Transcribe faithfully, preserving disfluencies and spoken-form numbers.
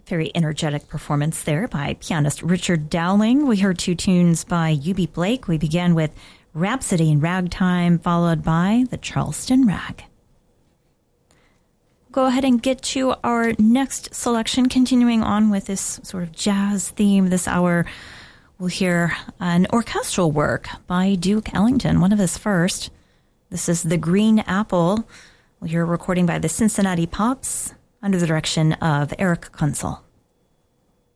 Very energetic performance there by pianist Richard Dowling. We heard two tunes by Eubie Blake. We began with Rhapsody in Ragtime, followed by the Charleston Rag. Go ahead and get to our next selection, continuing on with this sort of jazz theme this hour. We'll hear an orchestral work by Duke Ellington, one of his first. This is The Green Apple. We'll hear a recording by the Cincinnati Pops under the direction of Eric Kunzel.